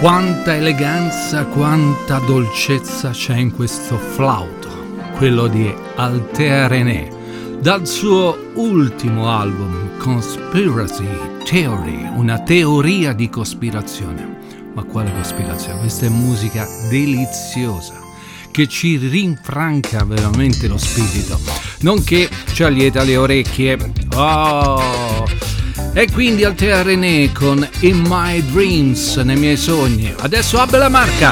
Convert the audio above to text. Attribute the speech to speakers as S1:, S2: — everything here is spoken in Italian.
S1: Quanta eleganza, quanta dolcezza c'è in questo flauto, quello di Althea René, dal suo ultimo album Conspiracy Theory, una teoria di cospirazione. Ma quale cospirazione? Questa è musica deliziosa che ci rinfranca veramente lo spirito, nonché ci allieta le orecchie. E quindi Althea René con In My Dreams, nei miei sogni. Adesso abbia la marca.